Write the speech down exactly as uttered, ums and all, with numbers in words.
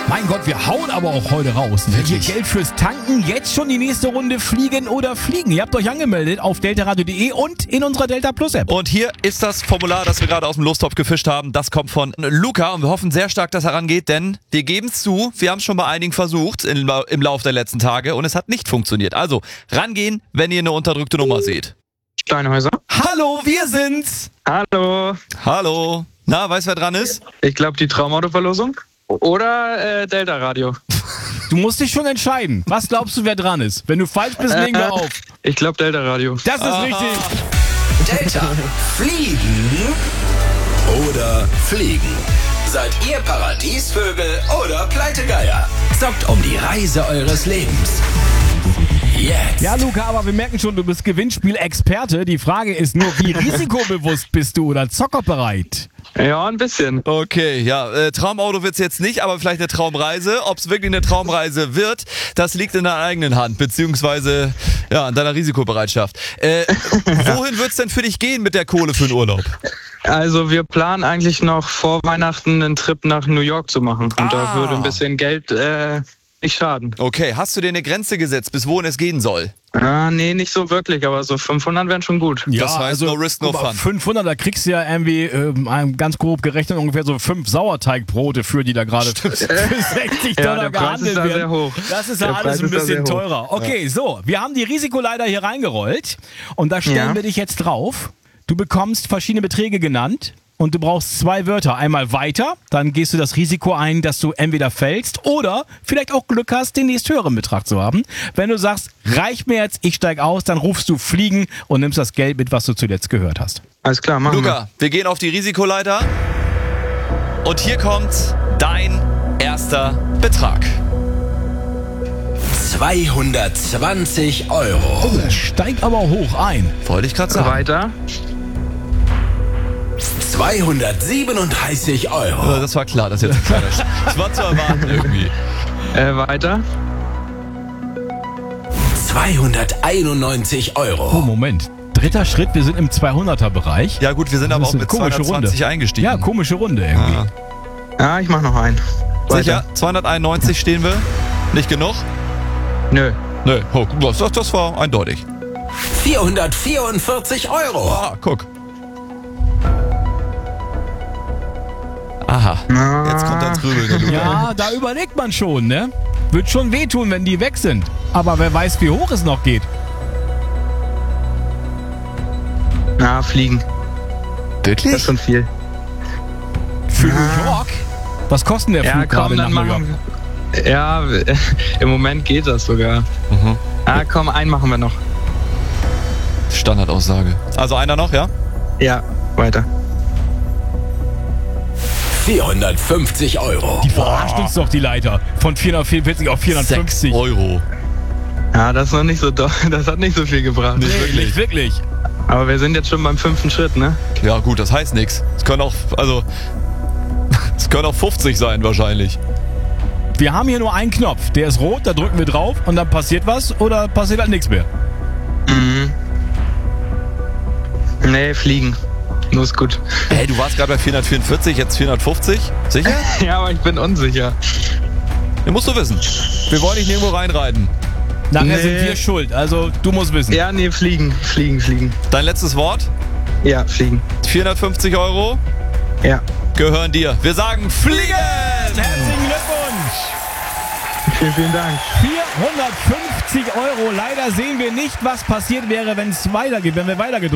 Mein Gott, wir hauen aber auch heute raus. Hier Geld fürs Tanken, jetzt schon die nächste Runde Fliegen oder Fliegen. Ihr habt euch angemeldet auf deltaradio punkt de und in unserer Delta Plus App. Und hier ist das Formular, das wir gerade aus dem Lostopf gefischt haben. Das kommt von Luca und wir hoffen sehr stark, dass er rangeht, denn wir geben es zu, wir haben es schon bei einigen versucht im, im Laufe der letzten Tage und es hat nicht funktioniert. Also rangehen, wenn ihr eine unterdrückte Nummer seht. Steinhäuser. Hallo, wir sind's. Hallo. Hallo. Na, weißt du, wer dran ist? Ich glaube, die Traumauto-Verlosung. Oder äh, Delta Radio. Du musst dich schon entscheiden. Was glaubst du, wer dran ist? Wenn du falsch bist, legen wir auf. Ich glaube Delta Radio. Das ist Aha. richtig. Delta. Fliegen oder Fliegen? Seid ihr Paradiesvögel oder Pleitegeier? Zockt um die Reise eures Lebens. Jetzt. Ja, Luca, aber wir merken schon, du bist Gewinnspiel-Experte. Die Frage ist nur, wie risikobewusst bist du oder zockerbereit? Ja, ein bisschen. Okay, ja, äh, Traumauto wird's jetzt nicht, aber vielleicht eine Traumreise. Ob's wirklich eine Traumreise wird, das liegt in deiner eigenen Hand, beziehungsweise ja, an deiner Risikobereitschaft. Äh, wohin wird's denn für dich gehen mit der Kohle für den Urlaub? Also wir planen eigentlich noch vor Weihnachten einen Trip nach New York zu machen. Und Ah. da würde ein bisschen Geld äh, nicht schaden. Okay, hast du dir eine Grenze gesetzt, bis wohin es gehen soll? Ah, nee, nicht so wirklich, aber so fünfhundert wären schon gut. Ja, Das heißt, no risk, no guck mal, fun. fünfhundert, da kriegst du ja irgendwie ähm, ganz grob gerechnet ungefähr so fünf Sauerteigbrote für, die da gerade für sechzig Ja, Dollar der Preis gehandelt ist da werden. sehr hoch. Das ist Der ja Preis alles ein ist da bisschen sehr hoch. teurer. Okay, so, wir haben die Risikoleiter hier reingerollt und da stellen Ja. wir dich jetzt drauf. Du bekommst verschiedene Beträge genannt. Und du brauchst zwei Wörter. Einmal weiter, dann gehst du das Risiko ein, dass du entweder fällst oder vielleicht auch Glück hast, den nächsthöheren Betrag zu haben. Wenn du sagst, reicht mir jetzt, ich steig aus, dann rufst du Fliegen und nimmst das Geld mit, was du zuletzt gehört hast. Alles klar, machen Luca, wir gehen auf die Risikoleiter und hier kommt dein erster Betrag. zweihundertzwanzig Euro. Das steigt aber hoch ein. Wollte ich gerade wir. sagen. Weiter. zweihundertsiebenunddreißig Euro. Ja, das war klar, das ist jetzt ein kleiner Sch- Das war zu erwarten irgendwie. Äh, weiter. zweihunderteinundneunzig Oh, Euro. Moment. Dritter Schritt, wir sind im zweihunderter-Bereich. Ja gut, wir sind Das aber ist auch eine mit komische zweihundertzwanzig Runde. eingestiegen. Ja, komische Runde irgendwie. Ah. Ja, ich mach noch einen. Sicher? zweihunderteinundneunzig stehen wir. Nicht genug? Nö. Nö, oh, das, das war eindeutig. vierhundertvierundvierzig Euro. Ah, guck. Aha, jetzt kommt das Grübeln, der Luca. Ja, da überlegt man schon, ne? Wird schon wehtun, wenn die weg sind. Aber wer weiß, wie hoch es noch geht. Na, fliegen. Das ist Wirklich? schon viel. Für New York? Was kostet denn der Flug gerade nach New York? Ja, im Moment geht das sogar. Mhm. Ah, komm, einen machen wir noch. Standardaussage. Also einer noch, ja? Ja, weiter. vierhundertfünfzig Euro. Die verarscht uns doch die Leiter. Von vierhundertvierundvierzig auf vierhundertfünfzig. sechs Euro. Ja, das ist noch nicht so doll. Das hat nicht so viel gebracht. Nicht Nee, wirklich. nicht wirklich. Aber wir sind jetzt schon beim fünften Schritt, ne? Ja gut, das heißt nichts. Es können auch, also, es können auch fünfzig sein wahrscheinlich. Wir haben hier nur einen Knopf. Der ist rot, da drücken wir drauf und dann passiert was oder passiert halt nichts mehr. Mhm. Nee, fliegen. Nur ist gut. Hey, du warst gerade bei vierhundertvierundvierzig, jetzt vierhundertfünfzig? Sicher? Ja, aber ich bin unsicher. Den musst du wissen. Wir wollen dich nirgendwo reinreiten. Nachher Nee. sind wir schuld. Also du musst wissen. Ja, nee, fliegen. Fliegen, fliegen. Dein letztes Wort? Ja, fliegen. vierhundertfünfzig Euro Ja. gehören dir. Wir sagen Fliegen! Herzlichen Glückwunsch! Vielen, vielen Dank. vierhundertfünfzig Euro. Leider sehen wir nicht, was passiert wäre, wenn es weitergeht, wenn wir weitergedrückt